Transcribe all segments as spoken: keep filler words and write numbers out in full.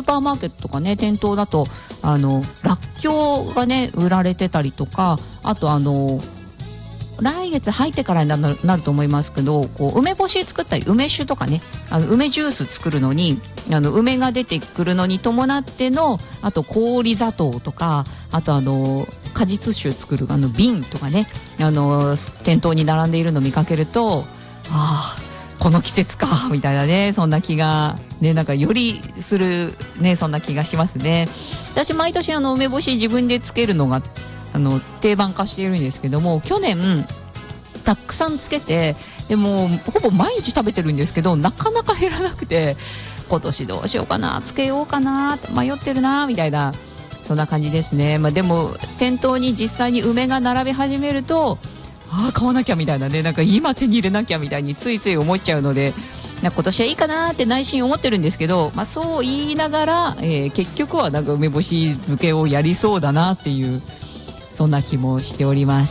パーマーケットとかね店頭だとあのらっきょうがね売られてたりとか、あとあの来月入ってからになる、なると思いますけど、こう梅干し作ったり梅酒とかね、あの梅ジュース作るのにあの梅が出てくるのに伴っての、あと氷砂糖とか、あとあの果実酒作るあの瓶とかね、あの店頭に並んでいるのを見かけると、ああこの季節かみたいなね、そんな気がね、なんかよりするね、そんな気がしますね。私毎年あの梅干し自分でつけるのがあの定番化しているんですけども、去年たくさんつけて、でもほぼ毎日食べてるんですけど、なかなか減らなくて、今年どうしようかな、つけようかな迷ってるなみたいな、そんな感じですね。まあ、でも店頭に実際に梅が並び始めると、ああ買わなきゃみたいなね、なんか今手に入れなきゃみたいについつい思っちゃうので、今年はいいかなって内心思ってるんですけど、まあ、そう言いながら、えー、結局はなんか梅干し漬けをやりそうだなっていう、そんな気もしております。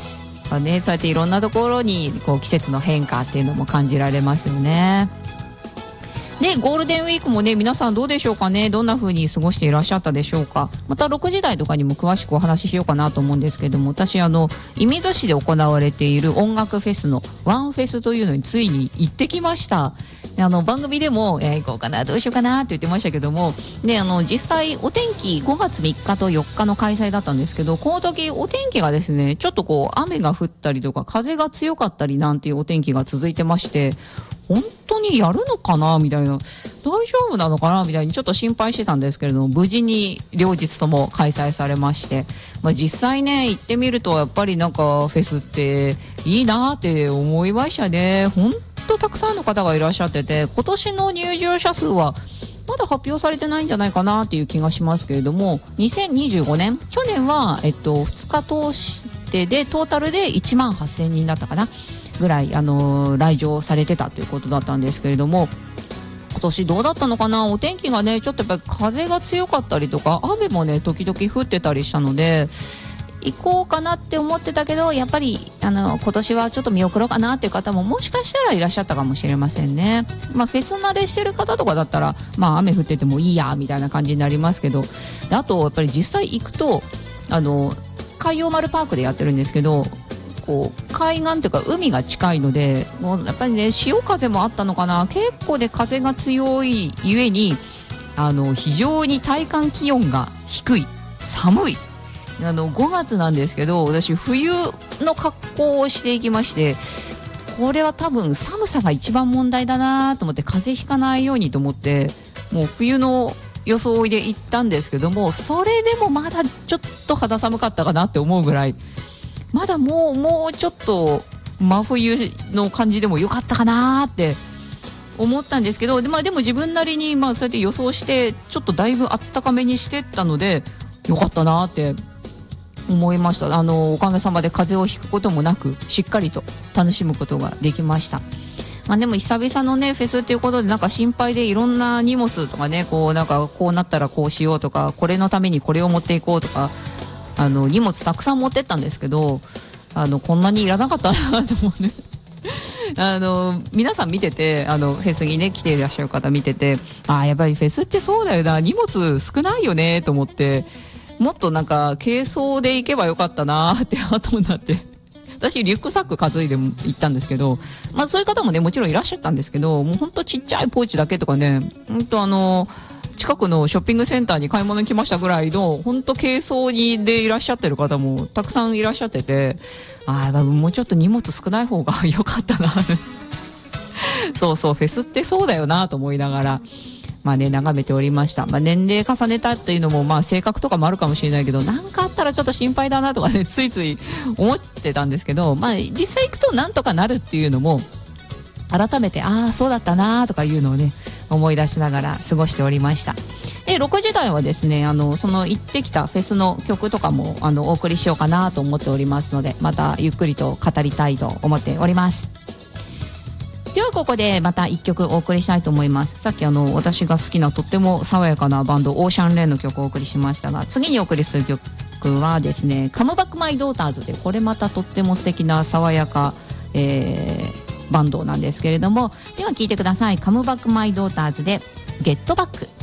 まあね、そうやっていろんなところにこう季節の変化っていうのも感じられますよね。でゴールデンウィークもね、皆さんどうでしょうかね。どんな風に過ごしていらっしゃったでしょうか。またろくじ台とかにも詳しくお話ししようかなと思うんですけども、私あの射水市で行われている音楽フェスのワンフェスというのについに行ってきました。あの番組でも、えー、行こうかなどうしようかなって言ってましたけども、であの実際お天気ごがつみっかとよっかの開催だったんですけど、この時お天気がですね、ちょっとこう雨が降ったりとか風が強かったりなんていうお天気が続いてまして、本当にやるのかなみたいな、大丈夫なのかなみたいにちょっと心配してたんですけれども、無事に両日とも開催されまして、まあ、実際ね行ってみるとやっぱりなんかフェスっていいなって思いましたね。本当たくさんの方がいらっしゃってて、今年の入場者数はまだ発表されてないんじゃないかなっていう気がしますけれども、にせんにじゅうごねん去年は、えっと、ふつか通してでトータルでいちまんはっせんにんだったかなぐらい、あのー、来場されてたということだったんですけれども、今年どうだったのかな。お天気がねちょっとやっぱり風が強かったりとか、雨もね時々降ってたりしたので行こうかなって思ってたけど、やっぱりあの今年はちょっと見送ろうかなっていう方ももしかしたらいらっしゃったかもしれませんね。まあフェス慣れしてる方とかだったら、まあ雨降っててもいいやみたいな感じになりますけど、あとやっぱり実際行くとあの海洋丸パークでやってるんですけど、こう海岸というか海が近いので、もうやっぱりね潮風もあったのかな、結構で風が強いゆえにあの非常に体感気温が低い、寒い、あのごがつなんですけど、私冬の格好をしていきまして、これは多分寒さが一番問題だなと思って、風邪ひかないようにと思ってもう冬の装いで行ったんですけども、それでもまだちょっと肌寒かったかなって思うぐらい、まだもうもうちょっと真冬の感じでもよかったかなって思ったんですけど、で、まあ、でも自分なりにまあそうやって予想してちょっとだいぶあったかめにしてったのでよかったなって思いました。あのおかげさまで風邪をひくこともなくしっかりと楽しむことができました。まあ、でも久々のねフェスっていうことでなんか心配で、いろんな荷物とかね、こうなんかこうなったらこうしようとか、これのためにこれを持っていこうとか、あの荷物たくさん持ってったんですけど、あのこんなにいらなかったなと思うねあの皆さん見てて、あのフェスにね来ていらっしゃる方見てて、あやっぱりフェスってそうだよな、荷物少ないよねと思って、もっとなんか軽装で行けばよかったなって後になって、私リュックサック担いで行ったんですけど、まあそういう方もねもちろんいらっしゃったんですけど、もうほんとちっちゃいポーチだけとかね、ほんとあの近くのショッピングセンターに買い物に来ましたぐらいの本当軽装にでいらっしゃってる方もたくさんいらっしゃってて、ああもうちょっと荷物少ない方が良かったなそうそうフェスってそうだよなと思いながらまあね眺めておりました。まあ、年齢重ねたっていうのもまあ性格とかもあるかもしれないけど、なんかあったらちょっと心配だなとかねついつい思ってたんですけど、まあ実際行くとなんとかなるっていうのも改めてああそうだったなとかいうのをね思い出しながら過ごしておりました。でろくじ台はですね、あのその行ってきたフェスの曲とかもあのお送りしようかなと思っておりますので、またゆっくりと語りたいと思っております。ではここでまたいっきょくお送りしたいと思います。さっきあの私が好きなとっても爽やかなバンドオーシャンレイの曲をお送りしましたが、次にお送りする曲はですね、カムバックマイドーターズで、これまたとっても素敵な爽やか、えー、バンドなんですけれども、では聴いてください。カムバックマイドーターズでゲットバック。